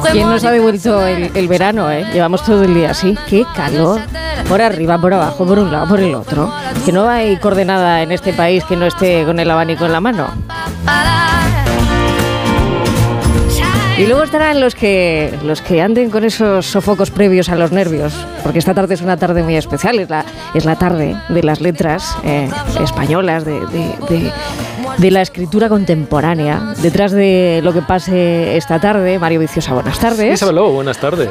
¿Quién nos ha devuelto el verano, eh? Llevamos todo el día así. ¡Qué calor! Por arriba, por abajo, por un lado, por el otro. Que no hay coordenada en este país que no esté con el abanico en la mano. Y luego estarán los que anden con esos sofocos previos a los nervios, porque esta tarde es una tarde muy especial, es la tarde de las letras españolas, de la escritura contemporánea. Detrás de lo que pase esta tarde, Mario Viciosa, buenas tardes. Isabel, buenas tardes.